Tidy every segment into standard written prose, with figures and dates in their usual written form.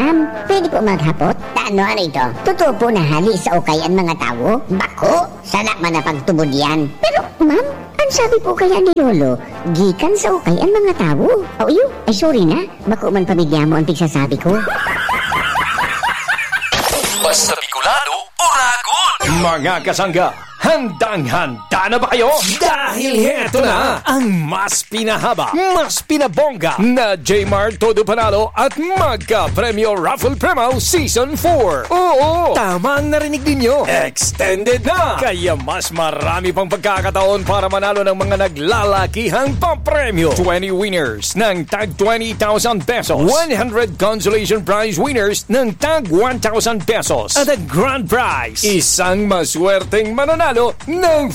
Ma'am, pwede po maghapot? Ano ito? Totoo po na hali sa ukay ang mga tao? Bako, sana man na pagtubod yan. Pero, ma'am, ang sabi po kaya ni Lolo, gikan sa ukay ang mga tao. Ay sorry na, bako man pamilya mo ang tigsasabi ko. Basta Bicolano o Ragon! Mga kasangga, handang-handa na ba kayo? Dahil heto na ang mas pinahaba, mas pinabongga na Jmar Todo Panalo at Magka-Premyo Raffle Premo Season 4. Oo, tama ang narinig ninyo. Extended na! Kaya mas marami pang pagkakataon para manalo ng mga naglalakihang papremyo. 20 winners ng tag 20,000 pesos. 100 consolation prize winners ng tag 1,000 pesos. At ang grand prize, isang maswerteng mananalo ng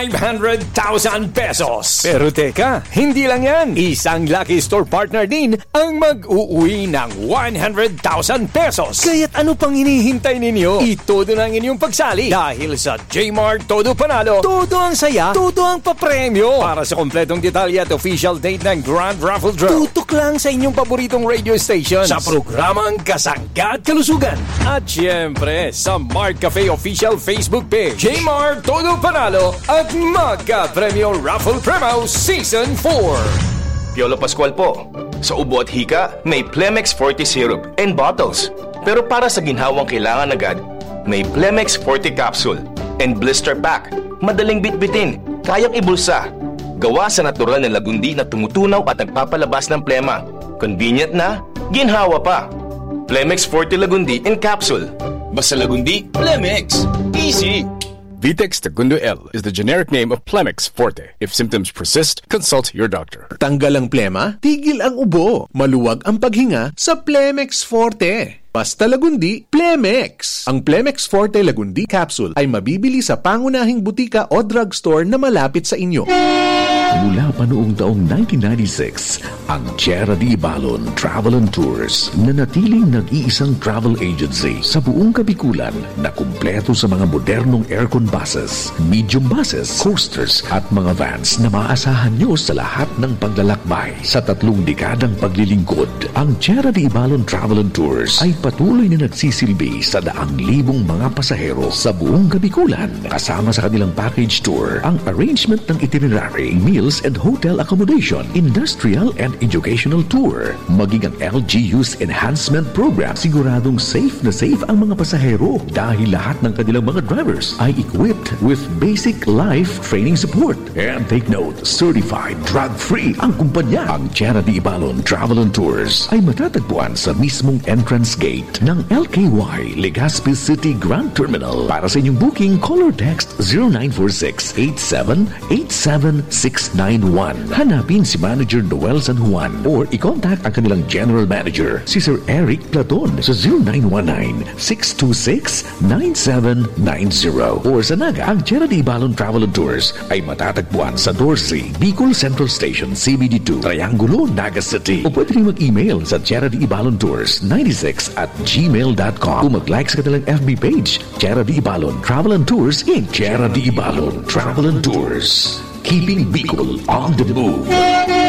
500,000 pesos. Pero teka, hindi lang yan. Isang Lucky Store partner din ang mag-uuwi ng 100,000 pesos. Kaya't ano pang hinihintay ninyo? Itodo na ang inyong pagsali dahil sa Jmar Todo Panalo, todo ang saya, todo ang papremyo. Para sa kompletong detalye at official date ng Grand Raffle Draw, tutok lang sa inyong paboritong radio station sa programang Kasangga at Kalusugan. At syempre, sa Mart Cafe official Facebook page, Jmar Todo Panalo at Magka-Premyo Raffle Premo Season 4. Piolo Pascual po. Sa ubo at hika, may Plemex Forte Syrup and bottles. Pero para sa ginhawang kailangan agad, may Plemex Forte Capsule and Blister Pack. Madaling bitbitin, kayang ibulsa. Gawa sa natural na lagundi na tumutunaw at nagpapalabas ng plema. Convenient na, ginhawa pa. Plemex Forte Lagundi in Capsule. Basta lagundi, Plemex. Easy! Vitex Segundo L is the generic name of Plemex Forte. If symptoms persist, consult your doctor. Tanggal ang plema, tigil ang ubo, maluwag ang paghinga sa Plemex Forte. Basta lagundi, Plemex. Ang Plemex Forte Lagundi Capsule ay mabibili sa pangunahing butika o drugstore na malapit sa inyo. Mula pa noong taong 1996, ang Tierra de Ibalon Travel and Tours na natiling nag-iisang travel agency sa buong Kabikulan na kumpleto sa mga modernong aircon buses, medium buses, coasters at mga vans na maaasahan nyo sa lahat ng paglalakbay. Sa 3 dekadang paglilingkod, ang Tierra de Ibalon Travel and Tours ay patuloy na nagsisilbi sa daang libong mga pasahero sa buong Kabikulan. Kasama sa kanilang package tour, ang arrangement ng itinerary, meals and hotel accommodation, industrial and educational tour, maging ang LGU's enhancement program. Siguradong safe na safe ang mga pasahero dahil lahat ng kanilang mga drivers ay equipped with basic life training support. And take note, certified drug-free ang kumpanya. Ang Tierra de Ibalon Travel and Tours ay matatagpuan sa mismong entrance gate ng LKY Legazpi City Grand Terminal. Para sa inyong booking, call or text 0946-8787-691. Hanapin si Manager Noel San Juan or i-contact ang kanilang General Manager, si Sir Eric Platon sa 0919-626-9790. Or sa Naga, ang Tierra de Ibalon Travel and Tours ay matatagpuan sa Dorsey, Bicol Central Station, CBD2, Triangulo, Naga City. O pwede rin mag-email sa Tierra de Ibalon Tours 96@gmail.com o mag-like sa kanilang FB page, Tierra de Ibalon Travel and Tours in Tierra de Ibalon Travel and Tours. Keeping Bicol on the move.